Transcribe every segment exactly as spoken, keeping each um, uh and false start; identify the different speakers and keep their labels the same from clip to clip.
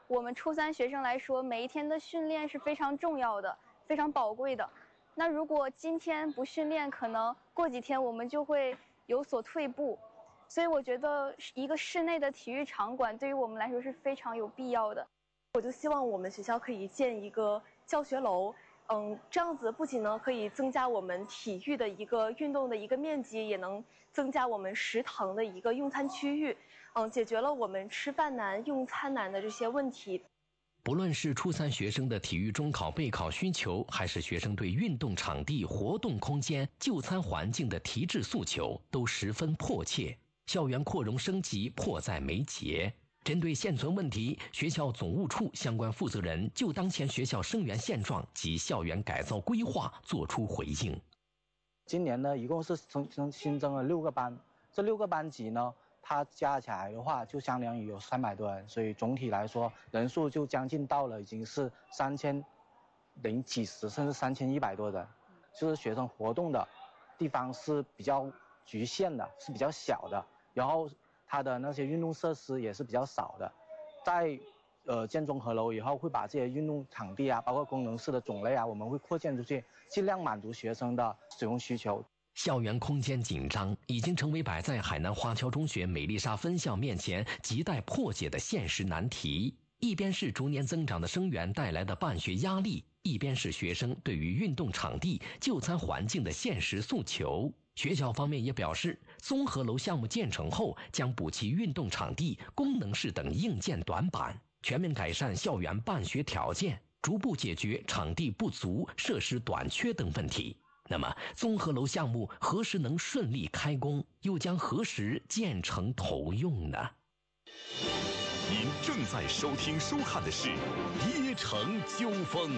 Speaker 1: 我们初三学生来说，每一天的训练是非常重要的，非常宝贵的。那如果今天不训练，可能过几天我们就会有所退步。所以我觉得一个室内的体育场馆对于我们来说是非常有必要的。
Speaker 2: 我就希望我们学校可以建一个教学楼，嗯，这样子不仅呢可以增加我们体育的一个运动的一个面积，也能增加我们食堂的一个用餐区域，嗯，解决了我们吃饭难、用餐难的这些问题。
Speaker 3: 不论是初三学生的体育中考备考需求，还是学生对运动场地、活动空间、就餐环境的提质诉求，都十分迫切。校园扩容升级迫在眉睫。针对现存问题，学校总务处相关负责人就当前学校生源现状及校园改造规划作出回应。
Speaker 4: 今年呢，一共是新新增了六个班，这六个班级呢，它加起来的话，就相当于有三百多人，所以总体来说，人数就将近到了已经是三千零几十，甚至三千一百多人。就是学生活动的地方是比较局限的，是比较小的，然后它的那些运动设施也是比较少的。在呃建综合楼以后，会把这些运动场地啊，包括功能室的种类啊，我们会扩建出去，尽量满足学生的使用需求。
Speaker 3: 校园空间紧张已经成为摆在海南华侨中学美丽莎分校面前亟待破解的现实难题。一边是逐年增长的生源带来的办学压力，一边是学生对于运动场地、就餐环境的现实诉求。学校方面也表示，综合楼项目建成后将补齐运动场地、功能室等硬件短板，全面改善校园办学条件，逐步解决场地不足、设施短缺等问题。那么，综合楼项目何时能顺利开工，又将何时建成投用呢？
Speaker 5: 您正在收听收看的是《邺城纠纷》。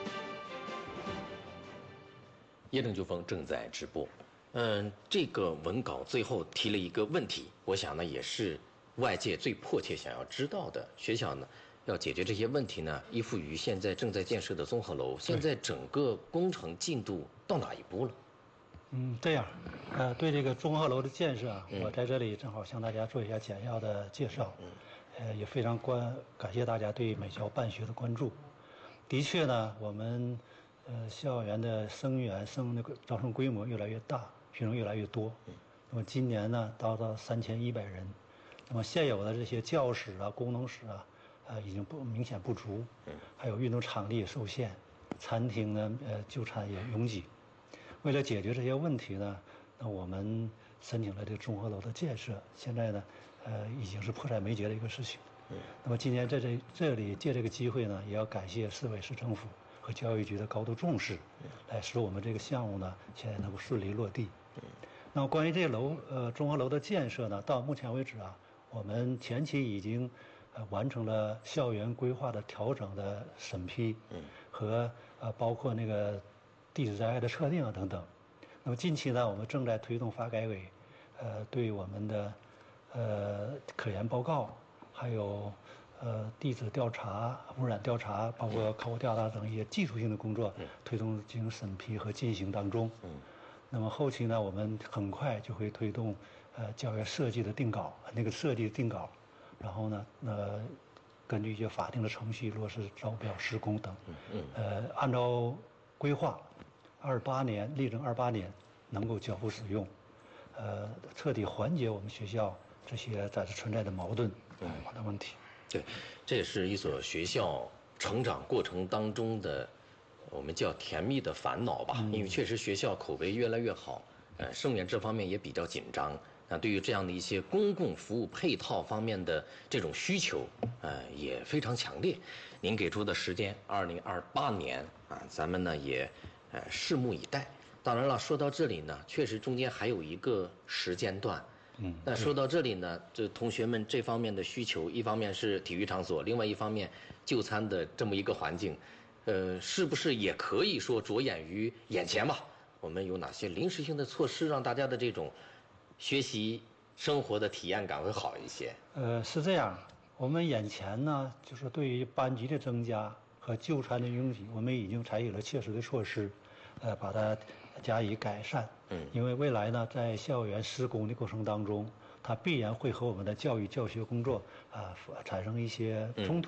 Speaker 3: 邺城纠纷正在直播。嗯，这个文稿最后提了一个问题，我想呢也是外界最迫切想要知道的。学校呢要解决这些问题呢，依附于现在正在建设的综合楼，现在整个工程进度到哪一步了？
Speaker 6: 嗯，这样，呃，对这个综合楼的建设啊，嗯、我在这里正好向大家做一下简要的介绍。嗯，呃，也非常关感谢大家对美校办学的关注。的确呢，我们呃校园的生源生那个招生规模越来越大，学生越来越多。嗯，那么今年呢，达到三千一百人。那么现有的这些教室啊、功能室啊，呃，已经不明显不足。嗯，还有运动场地也受限，餐厅呢，呃，就餐也拥挤。为了解决这些问题呢，那我们申请了这个综合楼的建设，现在呢，呃，已经是迫在眉睫的一个事情。嗯，那么今年在这这里借这个机会呢，也要感谢市委市政府和教育局的高度重视，来使我们这个项目呢现在能够顺利落地。嗯，那么关于这个楼呃综合楼的建设呢，到目前为止啊，我们前期已经呃完成了校园规划的调整的审批，嗯，和呃包括那个地址灾害的测定啊等等。那么近期呢，我们正在推动发改委，呃，对我们的呃科研报告，还有呃地质调查、污染调查，包括考古调查等一些技术性的工作，推动进行审批和进行当中。嗯。那么后期呢，我们很快就会推动呃教学设计的定稿，那个设计的定稿，然后呢，呃，根据一些法定的程序落实招标施工等。嗯嗯。呃，按照规划，二八年力争二八年能够交付使用，呃，彻底缓解我们学校这些暂时存在的矛盾啊的问题。
Speaker 3: 对，这也是一所学校成长过程当中的我们叫甜蜜的烦恼吧，嗯、因为确实学校口碑越来越好，呃，生源这方面也比较紧张。那对于这样的一些公共服务配套方面的这种需求，呃，也非常强烈。您给出的时间，二零二八年啊，咱们呢也呃拭目以待。当然了，说到这里呢，确实中间还有一个时间段。嗯，那说到这里呢，这同学们这方面的需求，一方面是体育场所，另外一方面就餐的这么一个环境，呃，是不是也可以说着眼于眼前吧？我们有哪些临时性的措施，让大家的这种学习生活的体验感会好一些？
Speaker 6: 呃，是这样，我们眼前呢，就是对于班级的增加和就餐的拥挤，我们已经采取了切实的措施，呃，把它加以改善。嗯，因为未来呢，在校园施工的过程当中，它必然会和我们的教育教学工作啊、呃、产生一些冲突。